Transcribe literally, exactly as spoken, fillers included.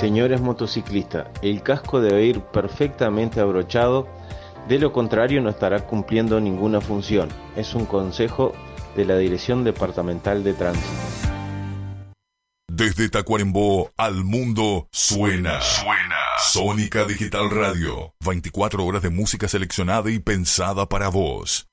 Señores motociclistas, el casco debe ir perfectamente abrochado, de lo contrario no estará cumpliendo ninguna función. Es un consejo de la Dirección Departamental de Tránsito. Desde Tacuarembó al mundo suena. Suena. Sónica Digital Radio. veinticuatro horas de música seleccionada y pensada para vos.